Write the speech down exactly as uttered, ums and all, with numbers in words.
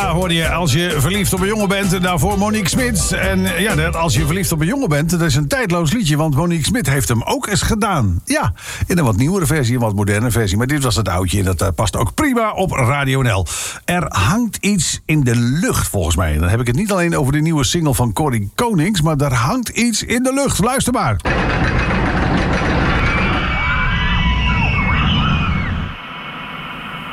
Ja, hoorde je, als je verliefd op een jongen bent, daarvoor Monique Smit. En ja, dat, als je verliefd op een jongen bent, dat is een tijdloos liedje, want Monique Smit heeft hem ook eens gedaan. Ja, in een wat nieuwere versie, een wat moderne versie. Maar dit was het oudje en dat uh, past ook prima op Radio N L. Er hangt iets in de lucht, volgens mij. Dan heb ik het niet alleen over de nieuwe single van Corrie Konings, maar er hangt iets in de lucht. Luister maar.